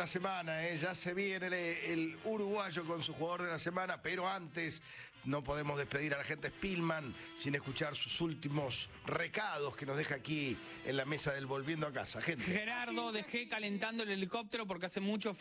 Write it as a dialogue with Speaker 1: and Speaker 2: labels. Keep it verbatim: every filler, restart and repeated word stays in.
Speaker 1: semana, ¿eh? Ya se viene el, el uruguayo con su jugador de la semana, pero antes no podemos despedir a la gente Spillman sin escuchar sus últimos recados que nos deja aquí en la mesa del Volviendo a Casa. Gente.
Speaker 2: Gerardo, dejé calentando el helicóptero porque hace mucho